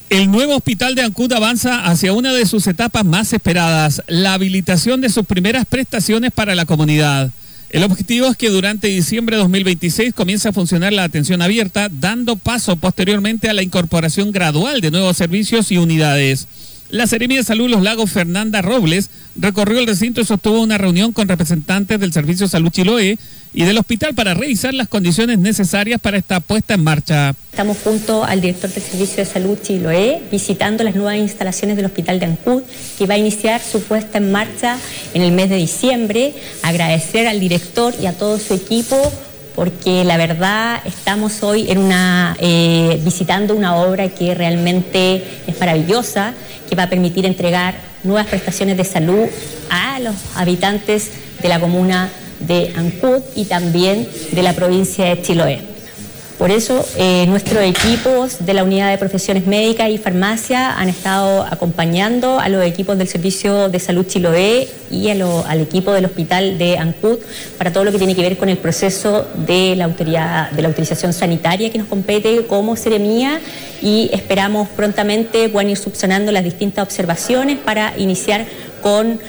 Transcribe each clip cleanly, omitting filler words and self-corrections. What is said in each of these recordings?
El nuevo hospital de Ancud avanza hacia una de sus etapas más esperadas, la habilitación de sus primeras prestaciones para la comunidad. El objetivo es que durante diciembre de 2026 comience a funcionar la atención abierta, dando paso posteriormente a la incorporación gradual de nuevos servicios y unidades. La Seremi de Salud Los Lagos, Fernanda Robles, recorrió el recinto y sostuvo una reunión con representantes del Servicio Salud Chiloé y del hospital para revisar las condiciones necesarias para esta puesta en marcha. Estamos junto al director del Servicio de Salud Chiloé visitando las nuevas instalaciones del Hospital de Ancud, que va a iniciar su puesta en marcha en el mes de diciembre. Agradecer al director y a todo su equipo, porque la verdad estamos hoy visitando una obra que realmente es maravillosa, que va a permitir entregar nuevas prestaciones de salud a los habitantes de la comuna de Ancud y también de la provincia de Chiloé. Por eso nuestros equipos de la Unidad de Profesiones Médicas y Farmacia han estado acompañando a los equipos del Servicio de Salud Chiloé y al equipo del Hospital de Ancud para todo lo que tiene que ver con el proceso de la autorización sanitaria que nos compete como Seremía, y esperamos prontamente puedan ir subsanando las distintas observaciones para iniciar con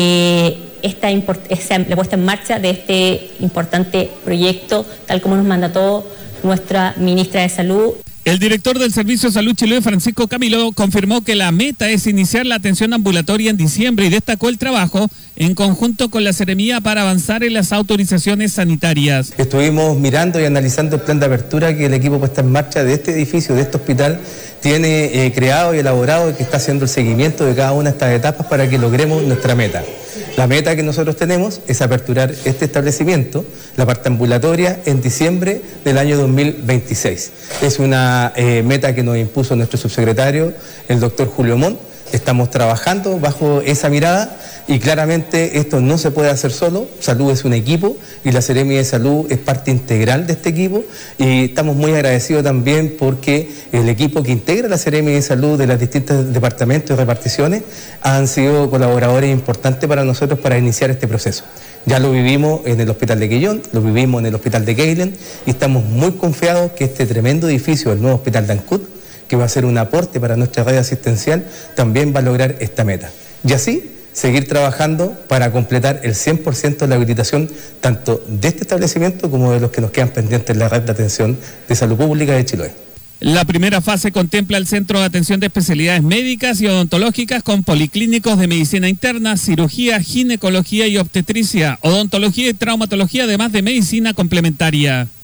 la puesta en marcha de este importante proyecto, tal como nos mandató nuestra ministra de Salud. El director del Servicio de Salud Chiloé, Francisco Camilo, confirmó que la meta es iniciar la atención ambulatoria en diciembre y destacó el trabajo en conjunto con la Seremía para avanzar en las autorizaciones sanitarias. Estuvimos mirando y analizando el plan de apertura que el equipo puesta en marcha de este edificio, de este hospital, tiene creado y elaborado, y que está haciendo el seguimiento de cada una de estas etapas para que logremos nuestra meta. La meta que nosotros tenemos es aperturar este establecimiento, la parte ambulatoria, en diciembre del año 2026. Es una meta que nos impuso nuestro subsecretario, el doctor Julio Montt. Estamos trabajando bajo esa mirada y claramente esto no se puede hacer solo. Salud es un equipo y la Seremi de Salud es parte integral de este equipo, y estamos muy agradecidos también porque el equipo que integra la Seremi de Salud de los distintos departamentos y reparticiones han sido colaboradores importantes para nosotros para iniciar este proceso. Ya lo vivimos en el Hospital de Quillón, lo vivimos en el Hospital de Keilen, y estamos muy confiados que este tremendo edificio, el nuevo Hospital de Ancud, que va a ser un aporte para nuestra red asistencial, también va a lograr esta meta. Y así, seguir trabajando para completar el 100% de la habilitación tanto de este establecimiento como de los que nos quedan pendientes en la red de atención de salud pública de Chiloé. La primera fase contempla el Centro de Atención de Especialidades Médicas y Odontológicas con policlínicos de medicina interna, cirugía, ginecología y obstetricia, odontología y traumatología, además de medicina complementaria.